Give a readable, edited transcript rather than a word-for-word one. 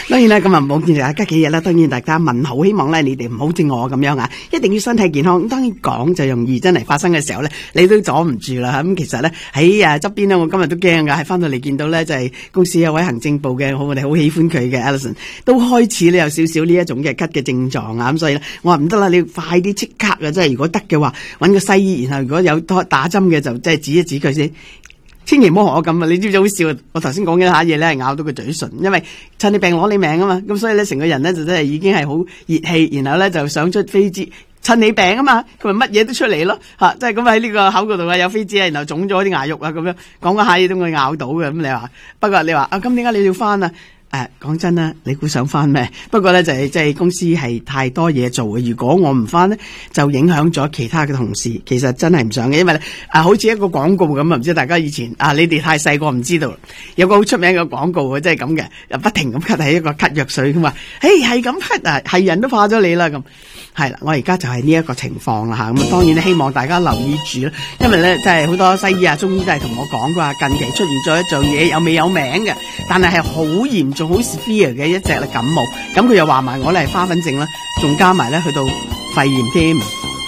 當然啦，咁啊冇見大家幾日啦，當然大家問好，希望咧你哋唔好似我咁樣啊，一定要身體健康。咁當然講就容易，真係發生嘅時候咧，你都阻唔住啦。咁其實咧喺側邊咧，我今日都驚噶，係翻到嚟見到咧就係公司有位行政部嘅，我哋好喜歡佢嘅 Alison， 都開始咧有少少呢一種嘅咳嘅症狀啊。咁所以咧，我話唔得啦，你要快啲即刻啊！即係如果得嘅話，揾個西醫，然後如果有打針嘅就即係指一指佢先。千祈唔好學我咁啊！你知唔知好笑？我頭先講嘅下嘢咧，係咬到個嘴唇，因為趁你病攞你命啊嘛！咁所以咧，成個人咧就真係已經係好熱氣，然後咧就想出飛滋，趁你病啊嘛，佢咪乜嘢都出嚟咯嚇！即係咁喺呢個口嗰度啊，有飛滋啊，然後腫咗啲牙肉啊，咁樣講下嘢都會咬到嘅。咁你話，不過你話啊，咁點解你要翻啊？講真啦，你估想翻咩？不過咧就係即係公司係太多嘢做嘅。如果我唔翻呢，就影響咗其他嘅同事。其實真係唔想嘅，因為好似一個廣告咁啊，唔知大家以前你哋太細個唔知道，有個好出名嘅廣告啊，即係咁嘅，又不停咁咳，係一個咳藥水咁話，係咁咳啊，係人都怕咗你啦咁。係啦，我而家就係呢一個情況啦嚇，咁當然希望大家留意住啦，因為咧即係好多西醫啊、中醫都係同我講過，近期出現咗一樣嘢，有未有名嘅，但係好嚴重、好 severe 嘅一隻感冒，咁佢又話埋我咧係花粉症啦，仲加埋咧去到肺炎添。